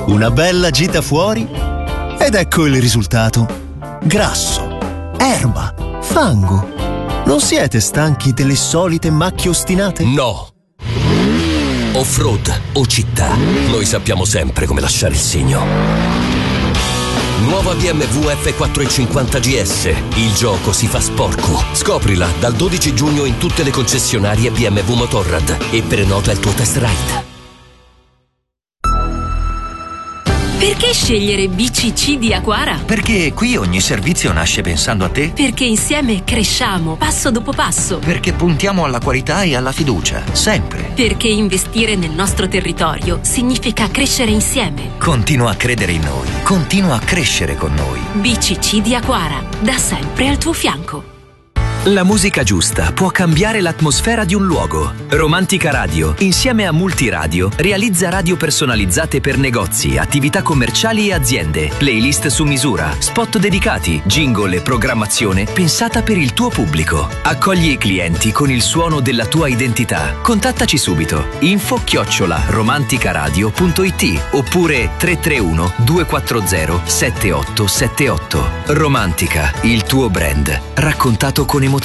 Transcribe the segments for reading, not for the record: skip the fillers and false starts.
Una bella gita fuori ed ecco il risultato. Grasso, erba, fango. Non siete stanchi delle solite macchie ostinate? No! Off-road o città, noi sappiamo sempre come lasciare il segno. Nuova BMW F450 GS. Il gioco si fa sporco. Scoprila dal 12 giugno in tutte le concessionarie BMW Motorrad e prenota il tuo test ride. Perché scegliere BCC di Aquara? Perché qui ogni servizio nasce pensando a te. Perché insieme cresciamo passo dopo passo. Perché puntiamo alla qualità e alla fiducia, sempre. Perché investire nel nostro territorio significa crescere insieme. Continua a credere in noi, continua a crescere con noi. BCC di Aquara, da sempre al tuo fianco. La musica giusta può cambiare l'atmosfera di un luogo. Romantica Radio, insieme a Multiradio, realizza radio personalizzate per negozi, attività commerciali e aziende, playlist su misura, spot dedicati, jingle e programmazione pensata per il tuo pubblico. Accogli i clienti con il suono della tua identità. Contattaci subito. info@romanticaradio.it oppure 331 240 7878. Romantica, il tuo brand, raccontato con emozione.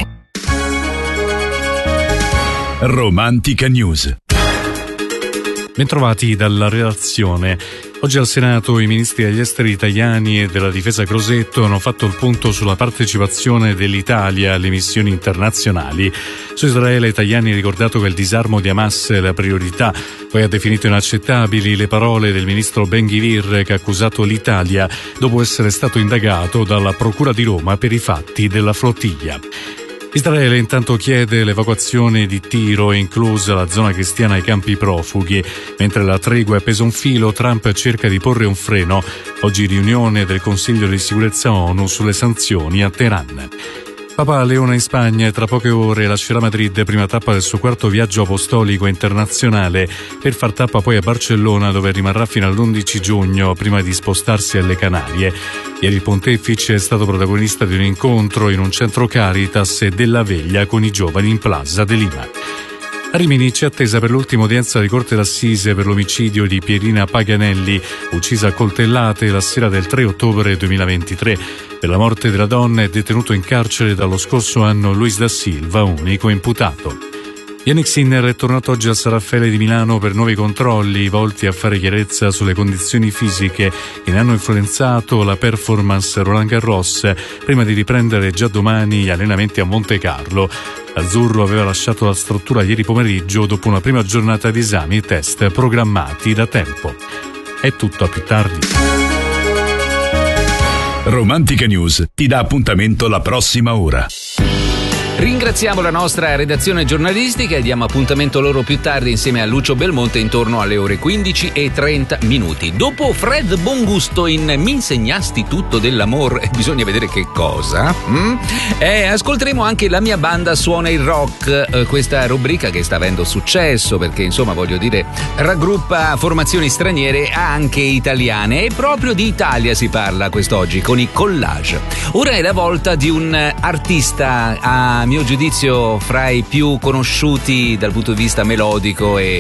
Romantica News. Bentrovati dalla redazione. Oggi al Senato i ministri degli esteri italiani e della difesa Crosetto hanno fatto il punto sulla partecipazione dell'Italia alle missioni internazionali. Su Israele Tajani ha ricordato che il disarmo di Hamas è la priorità, poi ha definito inaccettabili le parole del ministro Ben-Gvir che ha accusato l'Italia dopo essere stato indagato dalla Procura di Roma per i fatti della flottiglia. Israele intanto chiede l'evacuazione di Tiro, inclusa la zona cristiana ai campi profughi. Mentre la tregua è appesa un filo, Trump cerca di porre un freno. Oggi riunione del Consiglio di sicurezza ONU sulle sanzioni a Teheran. Papa Leone in Spagna e tra poche ore lascerà Madrid, prima tappa del suo quarto viaggio apostolico internazionale, per far tappa poi a Barcellona, dove rimarrà fino all'11 giugno prima di spostarsi alle Canarie. Ieri il pontefice è stato protagonista di un incontro in un centro Caritas e della veglia con i giovani in Plaza de Lima. A Rimini c'è attesa per l'ultima udienza di corte d'assise per l'omicidio di Pierina Paganelli, uccisa a coltellate la sera del 3 ottobre 2023. Per la morte della donna è detenuto in carcere dallo scorso anno Luis da Silva, unico imputato. Yannick Sinner è tornato oggi al San Raffaele di Milano per nuovi controlli volti a fare chiarezza sulle condizioni fisiche che ne hanno influenzato la performance Roland Garros, prima di riprendere già domani gli allenamenti a Monte Carlo. L'azzurro aveva lasciato la struttura ieri pomeriggio dopo una prima giornata di esami e test programmati da tempo. È tutto, a più tardi. Romantica News ti dà appuntamento la prossima ora. Ringraziamo la nostra redazione giornalistica e diamo appuntamento loro più tardi insieme a Lucio Belmonte intorno alle ore 15:30. Dopo Fred Bongusto in Mi insegnasti tutto dell'amore, bisogna vedere che cosa, ascolteremo anche La mia banda suona il rock, questa rubrica che sta avendo successo perché insomma voglio dire raggruppa formazioni straniere anche italiane e proprio di Italia si parla quest'oggi con i Collage. Ora è la volta di un artista a mio giudizio fra i più conosciuti dal punto di vista melodico e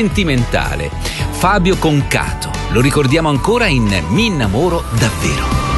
sentimentale, Fabio Concato. Lo ricordiamo ancora in Mi innamoro davvero.